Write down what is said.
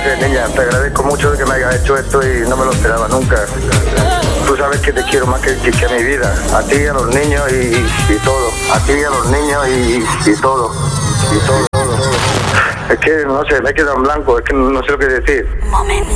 sé, niña, te agradezco mucho de que me hayas hecho esto y no me lo esperaba nunca. Tú sabes que te quiero más que mi vida. A ti y a los niños y todo. A ti y a los niños y todo. Y todo. Es que, no sé, me he quedado en blanco, es que no sé lo que decir.